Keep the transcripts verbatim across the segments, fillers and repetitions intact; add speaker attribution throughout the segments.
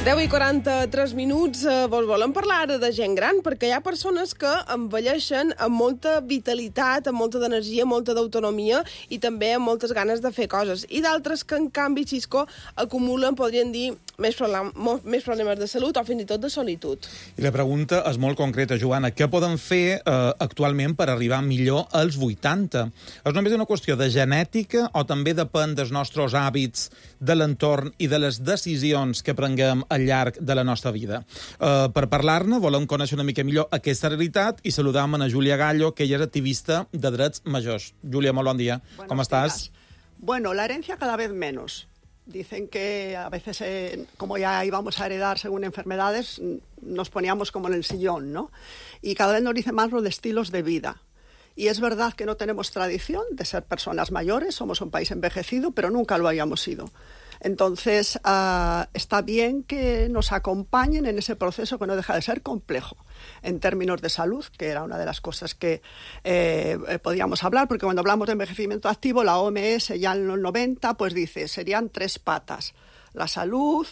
Speaker 1: deu i quaranta-tres minuts, eh, volem parlar ara de gent gran, perquè hi ha persones que envelleixen amb molta vitalitat, amb molta d'energia, molta d'autonomia i també amb moltes ganes de fer coses. I d'altres que, en canvi, Xisco, acumulen, podríem dir, més, problem, més problemes de salut o fins i tot de solitud.
Speaker 2: I la pregunta és molt concreta, Joana. Què poden fer eh, actualment per arribar millor als vuitanta? És només una qüestió de genètica o també depèn dels nostres hàbits, de l'entorn i de les decisions que prenguem al llarg de la nostra vida? Uh, per parlar-ne, volem conèixer una mica millor aquesta realitat i saludam a Júlia Gallo, que ella és activista de drets majors. Júlia, molt bon dia.
Speaker 3: Buenos
Speaker 2: ¿Cómo estás?
Speaker 3: días. Bueno, la herencia cada vez menos. Dicen que a veces, eh, como ya íbamos a heredar según enfermedades, nos poníamos como en el sillón, ¿no? Y cada vez nos dicen más lo de estilos de vida. Y es verdad que no tenemos tradición de ser personas mayores, somos un país envejecido, pero nunca lo hayamos sido. Entonces, uh, está bien que nos acompañen en ese proceso que no deja de ser complejo en términos de salud, que era una de las cosas que eh, podíamos hablar, porque cuando hablamos de envejecimiento activo, la O M S ya en los noventa pues dice, serían tres patas: la salud,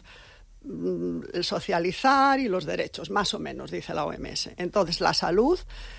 Speaker 3: el socializar y los derechos, más o menos, dice la O M S. Entonces, la salud,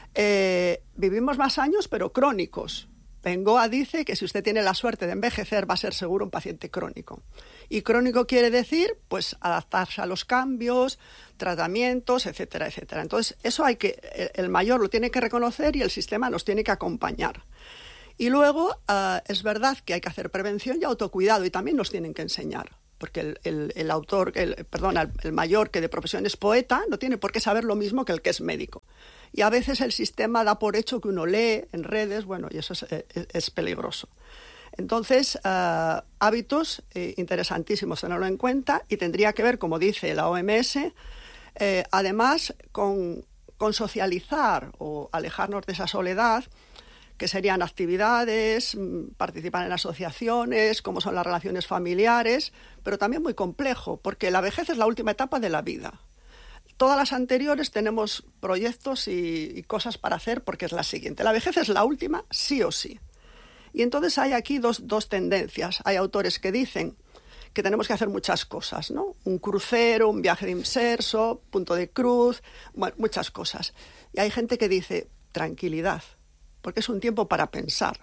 Speaker 3: eh, vivimos más años, pero crónicos. Bengoa dice que si usted tiene la suerte de envejecer va a ser seguro un paciente crónico. Y crónico quiere decir, pues, adaptarse a los cambios, tratamientos, etcétera, etcétera. Entonces, eso hay que, el mayor lo tiene que reconocer y el sistema nos tiene que acompañar. Y luego, uh, es verdad que hay que hacer prevención y autocuidado y también nos tienen que enseñar. Porque el, el, el autor, el, perdón, el, el mayor que de profesión es poeta, no tiene por qué saber lo mismo que el que es médico. Y a veces el sistema da por hecho que uno lee en redes, bueno, y eso es, es, es peligroso. Entonces, uh, hábitos eh, interesantísimos tenerlo en cuenta y tendría que ver, como dice la O M S, eh, además con, con socializar o alejarnos de esa soledad, que serían actividades, participar en asociaciones, cómo son las relaciones familiares, pero también muy complejo, porque la vejez es la última etapa de la vida. Todas las anteriores tenemos proyectos y, y cosas para hacer porque es la siguiente. La vejez es la última, sí o sí. Y entonces hay aquí dos, dos tendencias. Hay autores que dicen que tenemos que hacer muchas cosas, ¿no? Un crucero, un viaje de inserso, punto de cruz, bueno, muchas cosas. Y hay gente que dice, tranquilidad, porque es un tiempo para pensar,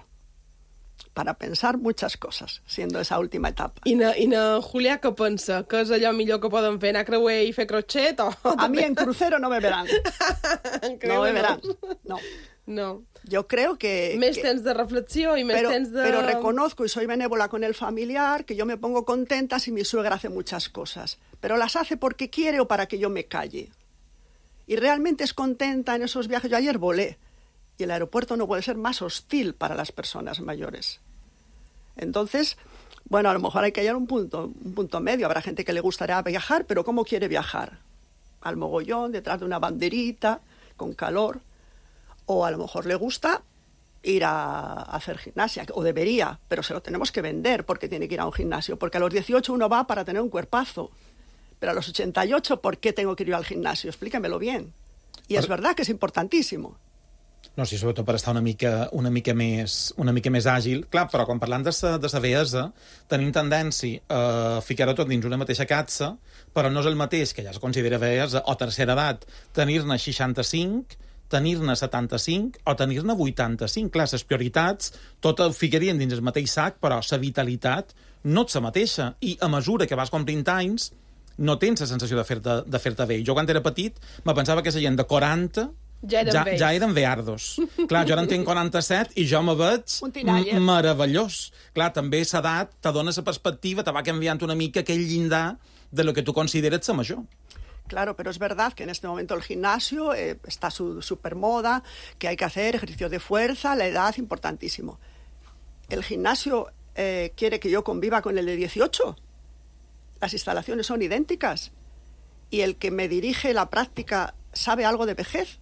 Speaker 3: para pensar muchas cosas, siendo esa última etapa.
Speaker 1: I na, i na Julia, què pensa? Què és allò millor que poden fer? Anar a creuer i fer crochet? O, o
Speaker 3: a mí en crucero no me verán. No me verán, no.
Speaker 1: No.
Speaker 3: Yo creo que...
Speaker 1: Més
Speaker 3: que,
Speaker 1: temps de reflexió i més
Speaker 3: pero,
Speaker 1: temps de...
Speaker 3: Pero reconozco, y soy benévola con el familiar, que yo me pongo contenta si mi suegra hace muchas cosas. Pero las hace porque quiere o para que yo me calle. Y realmente es contenta en esos viajes. Yo ayer volé. Y el aeropuerto no puede ser más hostil para las personas mayores. Entonces, bueno, a lo mejor hay que hallar un punto, un punto medio. Habrá gente que le gustaría viajar, pero ¿cómo quiere viajar? Al mogollón, detrás de una banderita, con calor. O a lo mejor le gusta ir a hacer gimnasia, o debería, pero se lo tenemos que vender porque tiene que ir a un gimnasio. Porque a los dieciocho uno va para tener un cuerpazo. Pero a los ochenta y ocho, ¿por qué tengo que ir al gimnasio? Explíquemelo bien. Y es verdad que es importantísimo.
Speaker 2: No, sí, sobretot per estar una mica, una mica, més, una mica més àgil. Clar, però quan parlant de sa, de sa vellesa, tenim tendència a ficar-ho tot dins una mateixa capsa, però no és el mateix, que ja es considera vellesa, o tercera edat, tenir-ne seixanta-cinc, tenir-ne setanta-cinc o tenir-ne vuitanta-cinc. Clar, les prioritats tot ho ficarien dins el mateix sac, però la vitalitat no és la mateixa. I a mesura que vas complint anys, no tens la sensació de fer-te de fer-te vell. Jo, quan era petit, me pensava que la gent de quaranta
Speaker 1: Ja eren
Speaker 2: ja,
Speaker 1: vells.
Speaker 2: ja eren veardos. Clar, jo ara en tinc quaranta-set i jo me veig meravellós. Clar, també l'edat te dona la perspectiva, te va canviant una mica aquell llindar de lo que tu consideres ser major.
Speaker 3: Claro, pero es verdad que en este momento el gimnasio eh, está su super moda, que hay que hacer ejercicio de fuerza, la edad, importantísimo. ¿El gimnasio eh, quiere que yo conviva con el de dieciocho? Las instalaciones son idénticas. ¿Y el que me dirige la práctica sabe algo de vejez?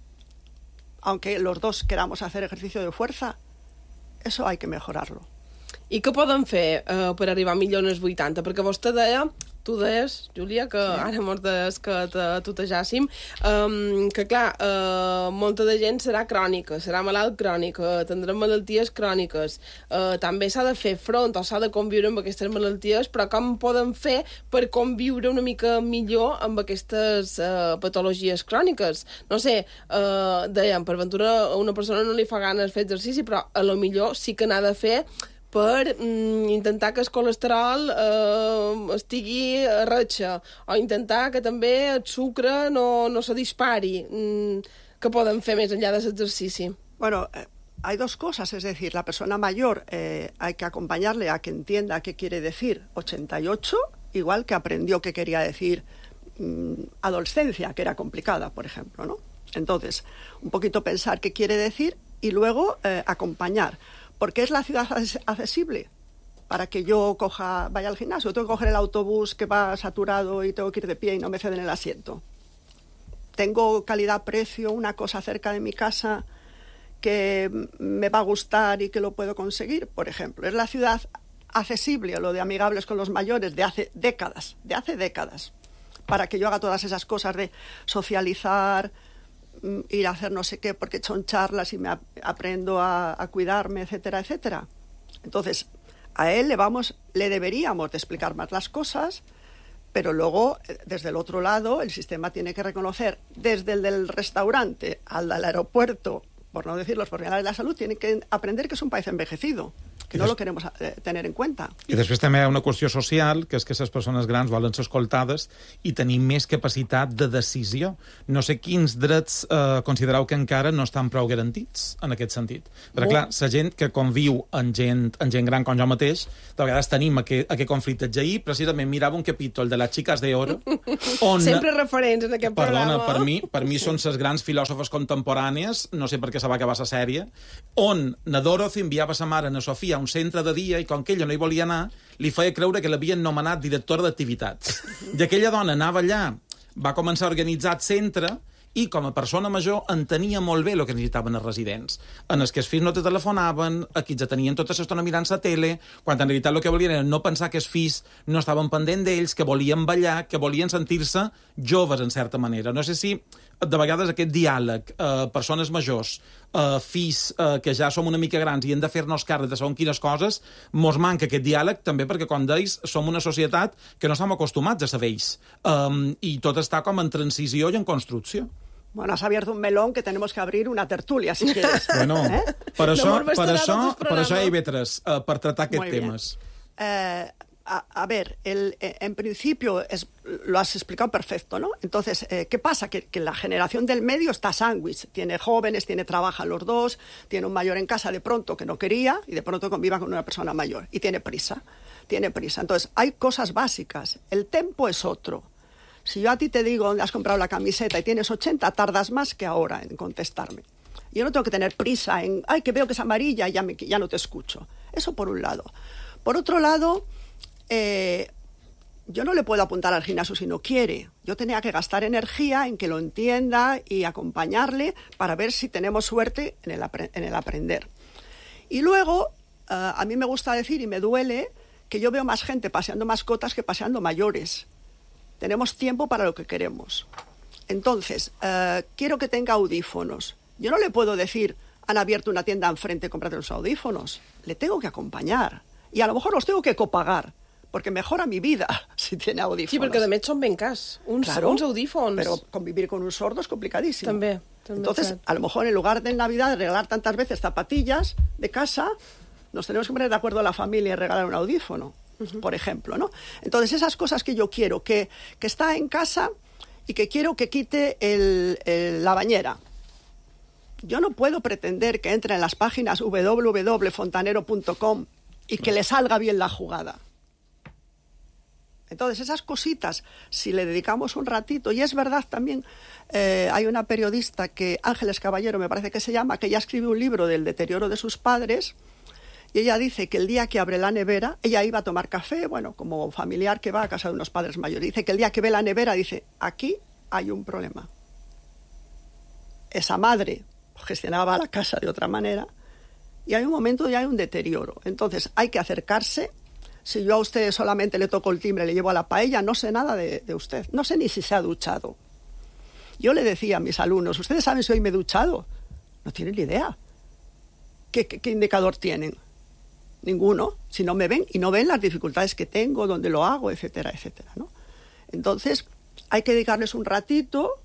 Speaker 3: Aunque los dos queramos hacer ejercicio de fuerza, eso hay que mejorarlo.
Speaker 1: I què poden fer eh, per arribar millor als vuitanta? Perquè vostè deia tu deies, Júlia, que sí. ara mos deies que te tutejàssim, um, que clar, uh, molta de gent serà crònica, serà malalt crònic, uh, tindrà malalties cròniques. Uh, també s'ha de fer front o s'ha de conviure amb aquestes malalties, però com podem fer per conviure una mica millor amb aquestes uh, patologies cròniques? No sé, uh, dèiem, per ventura a una persona no li fa ganes fer exercici, però a lo millor sí que n'ha de fer per mm, intentar que el colesterol eh, estigui a ratxa, o intentar que també el sucre no, no se dispari. Mm, què podem fer més enllà de l'exercici?
Speaker 3: Bueno, eh, hay dos cosas, es decir, la persona mayor eh, hay que acompañarle a que entienda qué quiere decir ochenta y ocho, igual que aprendió qué quería decir mm, adolescencia, que era complicada, por ejemplo, ¿no? Entonces, un poquito pensar qué quiere decir y luego eh, acompañar. ¿Por qué es la ciudad accesible? Para que yo coja, vaya al gimnasio. Tengo que coger el autobús que va saturado y tengo que ir de pie y no me ceden el asiento. Tengo calidad-precio, una cosa cerca de mi casa que me va a gustar y que lo puedo conseguir, por ejemplo. Es la ciudad accesible, lo de amigables con los mayores, de hace décadas, de hace décadas, para que yo haga todas esas cosas de socializar, ir a hacer no sé qué, porque son charlas y me ap- aprendo a, a cuidarme, etcétera, etcétera. Entonces, a él le vamos, le deberíamos de explicar más las cosas, pero luego, desde el otro lado, el sistema tiene que reconocer, desde el del restaurante al del aeropuerto, por no decir los profesionales de la salud, tienen que aprender que es un país envejecido, que no lo queremos eh, tener en cuenta.
Speaker 2: I després també hi ha una qüestió social, que és que les persones grans volen ser escoltades i tenir més capacitat de decisió. No sé quins drets eh, considereu que encara no estan prou garantits en aquest sentit. Però, clar, la gent que conviu amb gent, amb gent gran com jo mateix, de vegades tenim aquest, aquest conflicte. Ahir, precisament, mirava un capítol de Las Chicas de Oro, on...
Speaker 1: Sempre referents en aquest
Speaker 2: Perdona,
Speaker 1: programa.
Speaker 2: per mi, per mi sí. Són les grans filòsofes contemporànies, no sé per què se va acabar la sèrie, on na Dorothy enviava sa mare, na Sofia, un centre de dia i com que ella no hi volia anar, li feia creure que l'havien nomenat directora d'activitats. I aquella dona anava allà, va començar a organitzar el centre i com a persona major entenia molt bé el que necessitaven els residents. En els que els fills no te telefonaven, aquí ja tenien tota l'estona mirant la tele, quan en realitat el que volien era no pensar que els fills no estaven pendent d'ells, que volien ballar, que volien sentir-se joves, en certa manera. No sé si de vegades aquest diàleg, eh, persones majors, eh, fills eh, que ja som una mica grans i hem de fer-nos càrrec de segons quines coses, mos manca aquest diàleg també perquè, com deis, som una societat que no estem acostumats a saber ells. Um, I tot està com en transició i en construcció.
Speaker 3: Bueno, has abierto un melón que tenemos que abrir una tertulia, si quieres.
Speaker 2: Bueno,
Speaker 3: ¿Eh?
Speaker 2: per això,
Speaker 1: No
Speaker 2: per això, per això hi ve tres, uh, per tratar aquests
Speaker 3: Muy bien.
Speaker 2: temes.
Speaker 3: Eh, a, a ver, el, eh, en principio es, lo has explicado perfecto, ¿no? Entonces, eh, ¿qué pasa? Que, que la generación del medio está sándwich. Tiene jóvenes, tiene trabajan los dos, tiene un mayor en casa de pronto que no quería y de pronto conviva con una persona mayor. Y tiene prisa, tiene prisa. Entonces, hay cosas básicas. El tempo es otro. Si yo a ti te digo dónde has comprado la camiseta y tienes ochenta, tardas más que ahora en contestarme. Yo no tengo que tener prisa en, ay, que veo que es amarilla y ya, me, ya no te escucho. Eso por un lado. Por otro lado, eh, yo no le puedo apuntar al gimnasio si no quiere. Yo tenía que gastar energía en que lo entienda y acompañarle para ver si tenemos suerte en el, apre- en el aprender. Y luego, uh, a mí me gusta decir, y me duele, que yo veo más gente paseando mascotas que paseando mayores. Tenemos tiempo para lo que queremos. Entonces, uh, quiero que tenga audífonos. Yo no le puedo decir, han abierto una tienda enfrente, cómprate los audífonos. Le tengo que acompañar. Y a lo mejor los tengo que copagar, porque mejora mi vida si tiene audífonos.
Speaker 1: Sí, perquè de més són ben cas. Uns,
Speaker 3: Claro,
Speaker 1: uns audífons.
Speaker 3: pero convivir con un sordo es complicadísimo.
Speaker 1: També, també
Speaker 3: Entonces,
Speaker 1: cert.
Speaker 3: a lo mejor en lugar de en Navidad regalar tantas veces zapatillas de casa, nos tenemos que poner de acuerdo a la familia y regalar un audífono, uh-huh. por ejemplo, ¿no? Entonces, esas cosas que yo quiero, que, que está en casa y que quiero que quite el, el, la bañera. Yo no puedo pretender que entre en las páginas doble u doble u doble u punto fontanero punto com y que le salga bien la jugada. Entonces, esas cositas, si le dedicamos un ratito, y es verdad también, eh, hay una periodista, que Ángeles Caballero me parece que se llama, que ya escribe un libro del deterioro de sus padres, y ella dice que el día que abre la nevera, ella iba a tomar café, bueno, como familiar que va a casa de unos padres mayores, dice que el día que ve la nevera, dice, aquí hay un problema. Esa madre gestionaba la casa de otra manera, y hay un momento y hay un deterioro. Entonces, hay que acercarse, Si yo a usted solamente le toco el timbre, le llevo a la paella, no sé nada de, de usted. No sé ni si se ha duchado. Yo le decía a mis alumnos, ¿ustedes saben si hoy me he duchado? No tienen ni idea. ¿Qué, qué, qué indicador tienen? Ninguno. Si no me ven y no ven las dificultades que tengo, dónde lo hago, etcétera, etcétera, ¿no? Entonces, hay que dedicarles un ratito,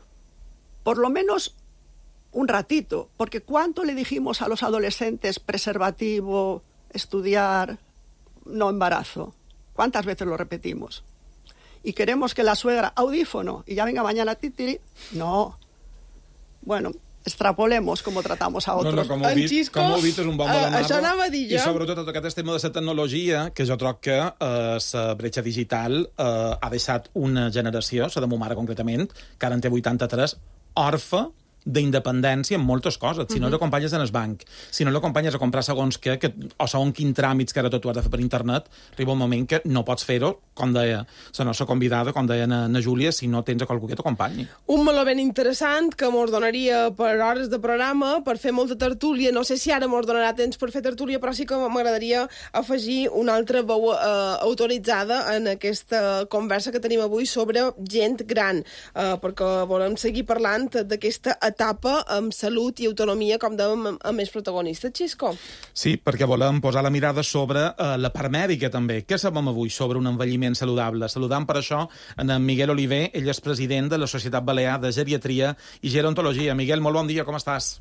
Speaker 3: por lo menos un ratito, porque ¿cuánto le dijimos a los adolescentes preservativo, estudiar, no embarazo? ¿Cuántas veces lo repetimos? Y queremos que la suegra, audífono, y ya venga mañana titiri. No. Bueno, extrapolemos com tratamos a altres.
Speaker 2: No, no, com heu vist,
Speaker 1: Xisco,
Speaker 2: com heu vist és un bon
Speaker 1: uh,
Speaker 2: de
Speaker 1: això anava a dir jo.
Speaker 2: I sobretot tot aquest tema de la tecnologia, que jo troc que eh, la bretxa digital eh, ha deixat una generació, la de ma mare concretament, que ara en té vuitanta-tres, orfa d'independència en moltes coses. Si no l'acompanyes en el banc, si no l'acompanyes a comprar segons què, que, o segons quin tràmits que ara tot ho has de fer per internet, arriba un moment que no pots fer-ho, com deia la nostra convidada, com deia na, na Júlia, si no tens a qualcú que t'acompanyi. Un
Speaker 1: meló ben interessant que mos donaria per hores de programa, per fer molta tertúlia. No sé si ara mos donarà temps per fer tertúlia, però sí que m'agradaria afegir una altra veu eh, autoritzada en aquesta conversa que tenim avui sobre gent gran, eh, perquè volem seguir parlant d'aquesta etapa amb salut i autonomia, com dèiem, a més protagonista. Xisco?
Speaker 2: Sí, perquè volem posar la mirada sobre uh, la part mèdica, també. Què sabem avui sobre un envelliment saludable? Saludant per això en Miguel Oliver, ell és president de la Societat Balear de Geriatria i Gerontologia. Miguel, molt bon dia, com estàs?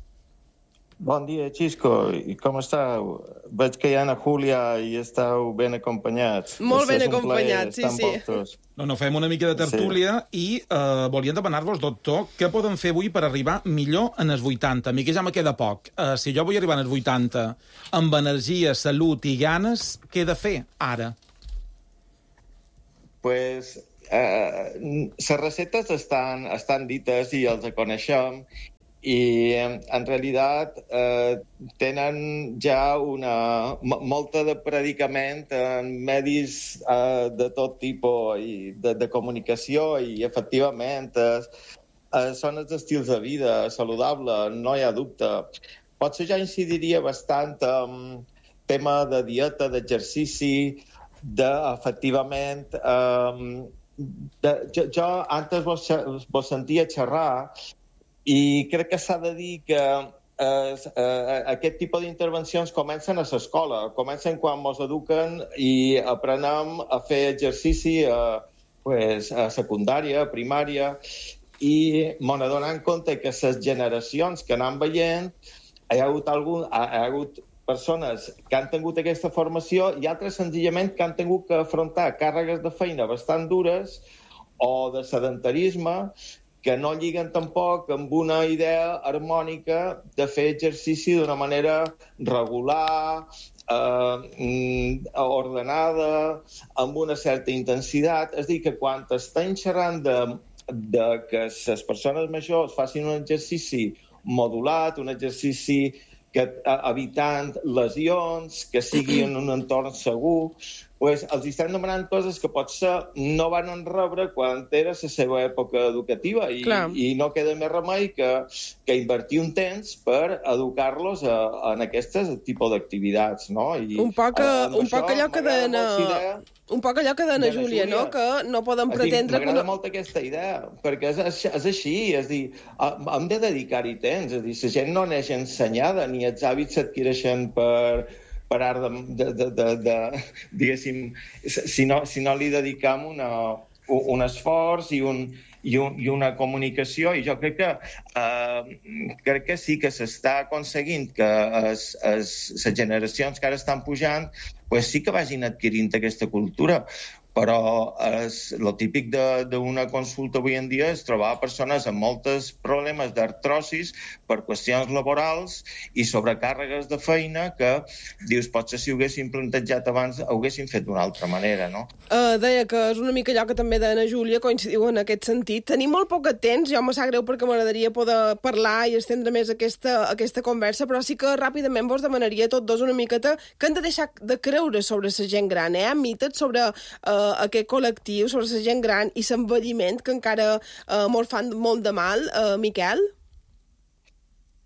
Speaker 4: Bon dia, Xisco. I com estàu? Veig que hi ha na Júlia i estàu ben acompanyats.
Speaker 1: Molt ben acompanyats, sí, sí.
Speaker 2: No, no, fem una mica de tertúlia sí. i uh, volíem demanar-vos, doctor, què podem fer avui per arribar millor en els vuitanta? A mi que ja me queda poc. Uh, si jo vull arribar als vuitanta amb energia, salut i ganes, què he de fer ara?
Speaker 4: Pues, uh, les receptes estan, estan dites i els coneixem, i en realitat eh, tenen ja una, molta de predicament en medis eh, de tot tipus i de, de comunicació i efectivament eh, són els estils de vida saludable, no hi ha dubte. Potser ja incidiria bastant en tema de dieta, d'exercici, d'efectivament... Eh, de, jo, jo antes vos, vos sentia xerrar i crec que s'ha de dir que eh, eh, aquest tipus d'intervencions comencen a l'escola, comencen quan ens eduquen i aprenem a fer exercici a, pues, a secundària, a primària, i m'ho donant compte que les generacions que anem veient hi ha hagut, algun, hi ha hagut persones que han tingut aquesta formació i altres senzillament que han tingut que afrontar càrregues de feina bastant dures o de sedentarisme que no lliguen tampoc amb una idea harmònica de fer exercici d'una manera regular, eh, ordenada, amb una certa intensitat. És a dir, que quan estem xerrant de, de que les persones majors facin un exercici modulat, un exercici que, evitant lesions, que sigui en un entorn segur, pues, els estan demanant coses que potser no van rebre quan era la seva època educativa i, i no queda més remei que, que invertir un temps per educar-los a, a aquest tipus d'activitats, no? I,
Speaker 1: un poc, a, un poc allò que deien un poc allò que deien a Júlia, no? Que no poden pretendre...
Speaker 4: M'agrada una... molt aquesta idea, perquè és, és així, és dir, hem de dedicar-hi temps, és dir, la gent no neix ensenyada, ni els hàbits s'adquireixen per... parar de, de, de, de, de diguéssim, si no, si no li dedicam una, un esforç i, un, i, un, i una comunicació, i jo crec que eh, crec que sí que s'està aconseguint que es, es, les generacions que ara estan pujant pues sí que vagin adquirint aquesta cultura, però el típic d'una consulta avui en dia és trobar persones amb molts problemes d'artrosis per qüestions laborals i sobrecàrregues de feina que, dius, potser si ho haguessin plantejat abans ho haguessin fet d'una altra manera, no?
Speaker 1: Uh, deia que és una mica allò que també deia Júlia, coincidiu en aquest sentit. Tenim molt poc temps, jo me sap greu perquè m'agradaria poder parlar i estendre més aquesta, aquesta conversa, però sí que ràpidament vos demanaria a tots dos una miqueta que hem de deixar de creure sobre la gent gran, eh? Mites sobre... Uh, aquest col·lectiu, sobre la gent gran i l'envelliment, que encara eh, molt fan molt de mal. Eh, Miquel?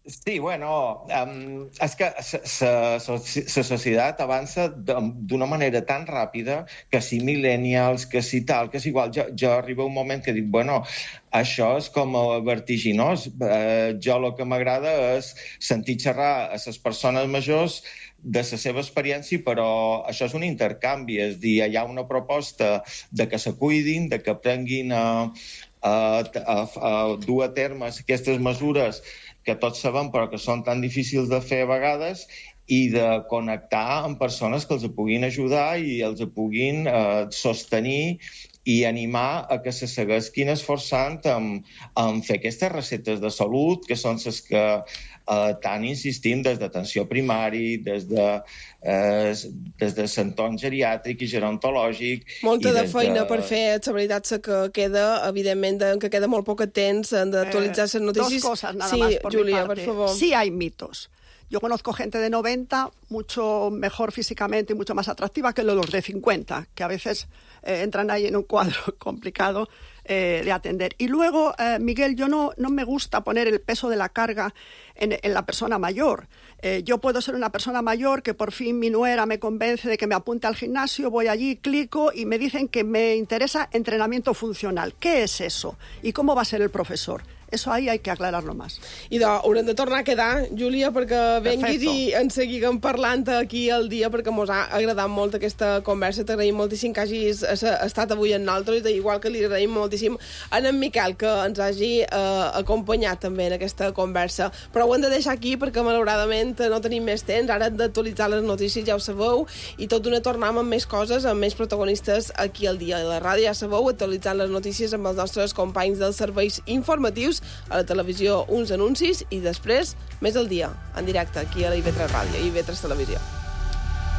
Speaker 4: Sí, bueno, um, és que la societat avança d'una manera tan ràpida que si millennials, que si tal, que si igual. Jo, jo arriba un moment que dic, bueno, això és com vertiginós. Uh, jo el que m'agrada és sentir xerrar a les persones majors de la seva experiència, però això és un intercanvi, és dir, hi ha una proposta de que se cuidin, de que aprenguin a, a, a, a dur a terme aquestes mesures que tots sabem però que són tan difícils de fer a vegades, i de connectar amb persones que els puguin ajudar i els puguin eh, sostenir i animar a que se segueixin esforçant en, en fer aquestes receptes de salut, que són les que eh, tant insistim des d'atenció primari, des de eh, des de l'entorn geriàtric i gerontològic.
Speaker 1: Molta
Speaker 4: i
Speaker 1: de feina
Speaker 4: de...
Speaker 1: per fer, la veritat és que queda, evidentment, de, que queda molt poc temps d'actualitzar les notícies.
Speaker 3: Dos cosas nada
Speaker 1: sí,
Speaker 3: más por
Speaker 1: Julia,
Speaker 3: mi parte.
Speaker 1: por favor.
Speaker 3: Sí hay mitos. Yo conozco gente de noventa mucho mejor físicamente y mucho más atractiva que los de cincuenta, que a veces eh, entran ahí en un cuadro complicado eh, de atender. Y luego, eh, Miguel, yo no, no me gusta poner el peso de la carga en, en la persona mayor. Eh, yo puedo ser una persona mayor que por fin mi nuera me convence de que me apunte al gimnasio, voy allí, clico y me dicen que me interesa entrenamiento funcional. ¿Qué es eso? ¿Y cómo va a ser el profesor? Eso ahí hay que aclararlo más.
Speaker 1: I de, haurem de tornar a quedar, Júlia, perquè venguis
Speaker 3: Perfecto.
Speaker 1: i en seguiguem parlant aquí al dia, perquè mos ha agradat molt aquesta conversa. T'agraïm moltíssim que hagis estat avui amb nosaltres, igual que li agraïm moltíssim a en Miquel que ens hagi eh, acompanyat també en aquesta conversa. Però ho hem de deixar aquí perquè malauradament no tenim més temps. Ara hem d'actualitzar les notícies, ja ho sabeu, i tot d'una tornem amb més coses, amb més protagonistes aquí al dia. A la ràdio, ja sabeu, actualitzant les notícies amb els nostres companys dels serveis informatius, a la televisió uns anuncis i després més al dia, en directe, aquí a la I V tres Ràdio i I V tres Televisió.